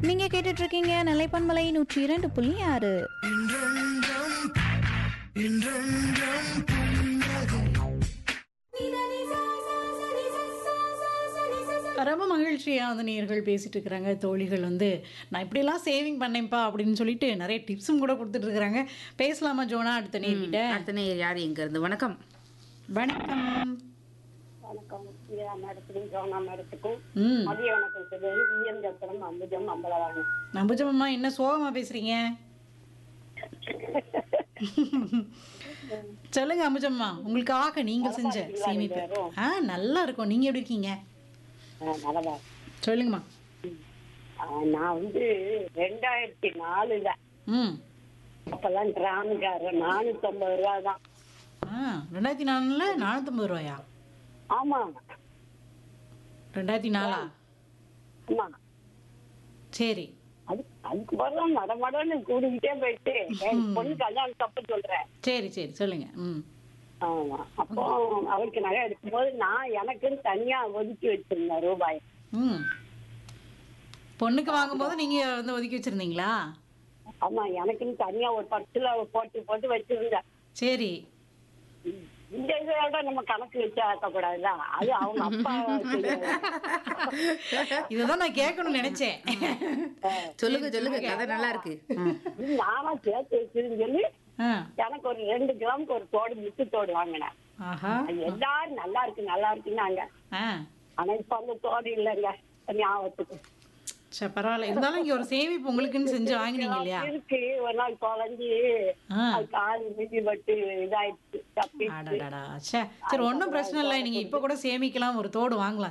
நீங்க கேட்டுட்டு இருக்கீங்க நிலைப்பன்மலை 102.6. ரொம்ப மகிழ்ச்சியாக வந்து நேயர்கள் பேசிட்டு இருக்கிறாங்க. தோழிகள் வந்து நான் இப்படியெல்லாம் சேவிங் பண்ணேன்ப்பா அப்படின்னு சொல்லிட்டு நிறைய டிப்ஸும் கூட கொடுத்துட்டு இருக்கிறாங்க. பேசலாமா ஜோனா அடுத்த நேர்கிட்ட? அடுத்த நேயர் யார் எங்க இருந்து? வணக்கம். வணக்கம். வணக்கம். மேடத்துக்கும் ஜோனா மேடத்துக்கும் ம் மதிய வணக்கம் சொல்லுவது விஎம் ஜப்பரம் அம்புஜம் அம்பலவாங்க. நம்புஜம்மா என்ன சோகமா பேசுறீங்க? சொல்லுங்க அம்புஜம்மா, உங்களுக்காக நீங்க செஞ்ச சேமிப்பு. நல்லா இருக்கும். நீங்க எப்படி இருக்கீங்க? நல்லதா. சொல்லுங்கம்மா. நான் வந்து 2004 ம் அப்பெல்லாம் கிராமக்காரர் 450 ரூபா தான். 2004 450 ரூபாயா? ஆமா 2004? ஆமா. சரி அதுக்கு பிறகு மடமடன்னு கூடிக்கிட்டே போயிட்டு என் பொண்ணு கல்யாணத்துக்கு அப்ப சொல்றேன். சரி சரி சொல்லுங்க. ம் ஆமா. அப்போ அவருக்கு நகை எடுக்கும்போது நான் எனக்குன்னு தனியா ஒதுக்கி வச்சிருந்தேன் ரூபாய். ம் பொண்ணுக்கு வாங்கும்போது நீங்க வந்து ஒதுக்கி வச்சிருந்தீங்களா? ஆமா, எனக்குன்னு தனியா ஒரு பர்ஸ்ல போட்டு போட்டு வச்சிருந்தேன். சரி. இந்த இதோட நம்ம கணக்கு வச்சு ஆக்கக்கூடாதுல்ல, அது அவங்க அப்பா செய்யறது. இததான் நான் கேட்கணும்னு நினைச்சேன். சொல்லுங்க சொல்லுங்க, கதை நல்லா இருக்கு. இது நானா சேர்த்து வச்சிருன்னு சொல்லி ஆ. எனக்கு ஒரு 2 கிராமுக்கு ஒரு தோடு முத்து தோடு வாங்கினேன். ஆஹா. அது எல்லாரும் நல்லா இருக்குன்னாங்க. ஆ. ஆனா இப்ப அந்த தோடு இல்லைங்க ஞாபகத்துக்கு. சரி பரவாயில்ல. இருந்தாலும் இங்க ஒரு சேமிப்பு உங்களுக்குன்னு செஞ்சு வாங்கினீங்க இல்லையா? இருக்கு. ஒரு நாள் குழஞ்சி ஆ. அது கால் மிதி பட்டு இதாயிடுச்சு, தப்பிச்சு. அடடடா. சரி ஒன்றும் பிரச்சனை இல்லை. நீங்க இப்ப கூட சேமிக்கலாம், ஒரு தோடு வாங்கலாம்.